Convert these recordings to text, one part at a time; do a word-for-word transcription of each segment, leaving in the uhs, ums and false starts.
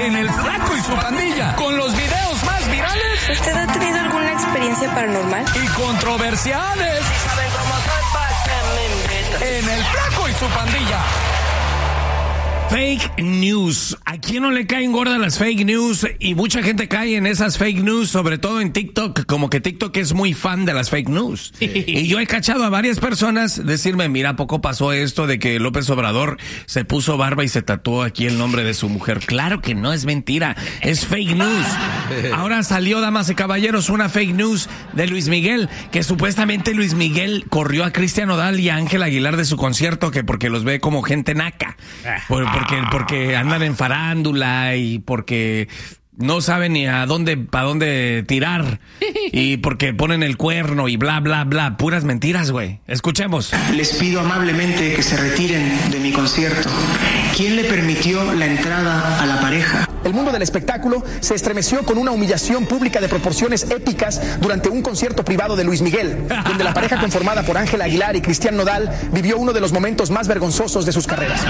en El Flaco y su Pandilla, con los videos más virales. ¿Usted ha tenido alguna experiencia paranormal? Y controversiales. ¿Saben cómo soy? Pa' que me invitan. En El Flaco y su Pandilla. Fake news. ¿A quién no le caen gordas las fake news? Y mucha gente cae en esas fake news, sobre todo en TikTok, como que TikTok es muy fan de las fake news. Y yo he cachado a varias personas decirme, mira, ¿a poco pasó esto de que López Obrador se puso barba y se tatuó aquí el nombre de su mujer? Claro que no, es mentira, es fake news. Ahora salió, damas y caballeros, una fake news de Luis Miguel, que supuestamente Luis Miguel corrió a Cristian Nodal y a Ángel Aguilar de su concierto, que porque los ve como gente naca. Por, Porque, porque andan en farándula y porque no saben ni a dónde, para dónde tirar y porque ponen el cuerno y bla, bla, bla. Puras mentiras, güey. Escuchemos. Les pido amablemente que se retiren de mi concierto. ¿Quién le permitió la entrada a la pareja? El mundo del espectáculo se estremeció con una humillación pública de proporciones épicas durante un concierto privado de Luis Miguel, donde la pareja conformada por Ángel Aguilar y Cristian Nodal vivió uno de los momentos más vergonzosos de sus carreras.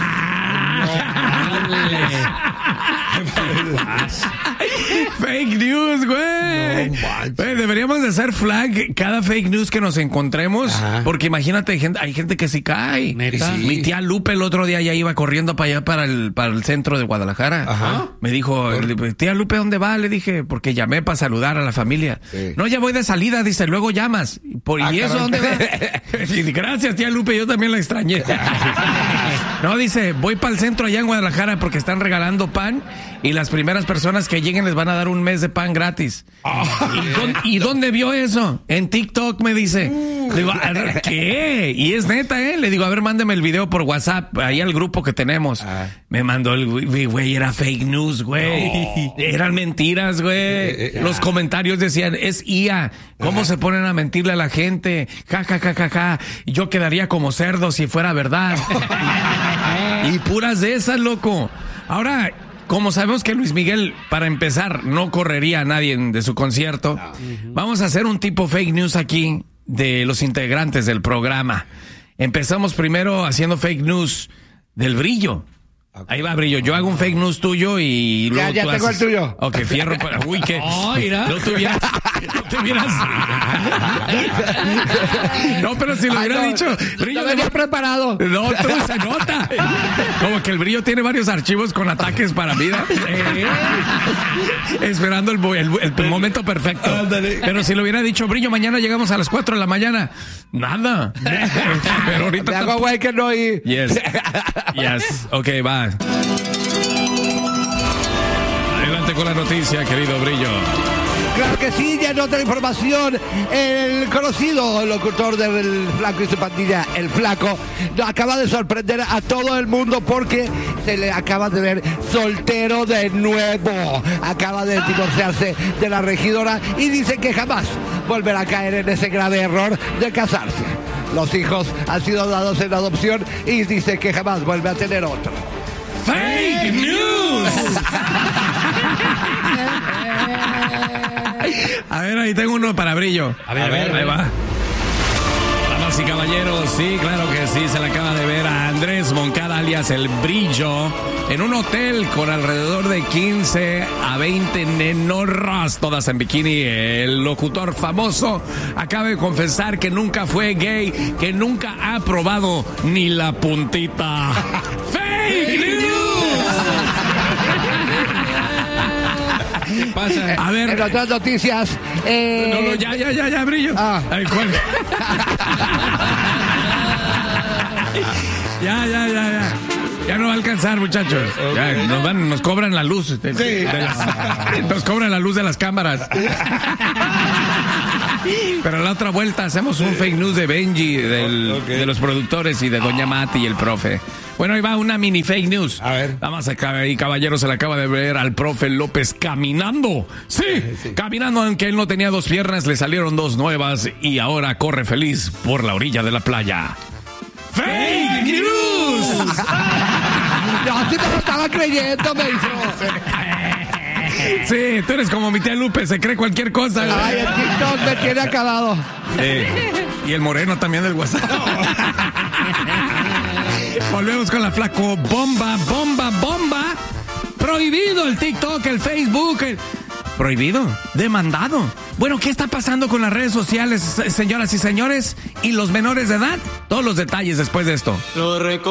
Fake news, güey. No, deberíamos de hacer flag cada fake news que nos encontremos. Ajá. Porque imagínate, hay gente, hay gente que sí cae. Sí. Mi tía Lupe el otro día ya iba corriendo para allá, para el, para el centro de Guadalajara. Ajá. Me dijo, tía Lupe, ¿dónde va? Le dije, porque llamé para saludar a la familia. Sí. No, ya voy de salida, dice, luego llamas. ¿Por, ah, ¿Y eso dónde va? Gracias, tía Lupe, yo también la extrañé. No, dice, voy para el centro allá en Guadalajara porque están regalando pan y las primeras personas que lleguen les van a dar un mes de pan gratis. Oh. ¿Y, dónde, ¿Y dónde vio eso? En TikTok, me dice. Le digo, ¿qué? Y es neta, ¿eh? Le digo, a ver, mándeme el video por WhatsApp, ahí al grupo que tenemos. Ah. Me mandó el güey, era fake news, güey. No. Eran mentiras, güey. Eh, eh, Los ah. comentarios decían, es I A. ¿Cómo Ajá. se ponen a mentirle a la gente? Ja, ja, ja, ja, ja. Yo quedaría como cerdo si fuera verdad. Y puras de esas, loco. Ahora, como sabemos que Luis Miguel, para empezar, no correría a nadie de su concierto, no. uh-huh. vamos a hacer un tipo fake news aquí de los integrantes del programa. Empezamos primero haciendo fake news del Brillo. Okay. Ahí va, Brillo. Yo hago un fake news tuyo y luego ya, ya tú tengo haces... el tuyo. Ok, fierro para... Uy, que... Oh, mira. No tuvieras... No tuvieras... No, pero si lo hubiera Ay, no, dicho... Brillo no venía preparado. No, tú se nota. Como que el Brillo tiene varios archivos con ataques para vida. Eh, esperando el, el, el momento perfecto. Ándale. Pero si lo hubiera dicho, Brillo, mañana llegamos a las cuatro de la mañana. Nada. Pero ahorita... Me hago güey que no y... Yes. Yes. Ok, va. Adelante con la noticia, querido Brillo. Claro que sí, ya en otra información, el conocido locutor del Flaco y su Pandilla, el Flaco, acaba de sorprender a todo el mundo porque se le acaba de ver soltero de nuevo. Acaba de divorciarse de la regidora y dice que jamás volverá a caer en ese grave error de casarse. Los hijos han sido dados en adopción y dice que jamás vuelve a tener otro. ¡Fake news! A ver, ahí tengo uno para Brillo. A ver, a ver, ahí va. Damas y caballeros, sí, claro que sí, se le acaba de ver a Andrés Moncada, alias El Brillo, en un hotel con alrededor de quince a veinte nenorras, todas en bikini. El locutor famoso acaba de confesar que nunca fue gay, que nunca ha probado ni la puntita. ¡Fake news! ¿Qué pasa? A ver. En otras noticias. Eh... No, no, ya, ya, ya, ya, Brillo. Ah. Ay, ¿cuál? Ya, ya, ya, ya. Ya no va a alcanzar, muchachos. Okay. Ya, nos van, nos cobran la luz. De, sí. de las, nos cobran la luz de las cámaras. Pero en la otra vuelta hacemos un fake news de Benji, del, okay. de los productores y de Doña Mati y el profe. Bueno, ahí va una mini fake news. A ver. Vamos acá, y caballero, se le acaba de ver al profe López caminando. Sí, sí, caminando, aunque él no tenía dos piernas, le salieron dos nuevas y ahora corre feliz por la orilla de la playa. ¡Fake news! No, si te lo estaba creyendo, me hizo. Sí, tú eres como mi tía Lupe, se cree cualquier cosa. Ay, el TikTok me tiene acabado. Sí. Y el moreno también del WhatsApp. Volvemos con la Flaco. Bomba, bomba, bomba. prohibido el TikTok, el Facebook, el... prohibido, demandado. Bueno, ¿qué está pasando con las redes sociales, señoras y señores, y los menores de edad? Todos los detalles después de esto. Lo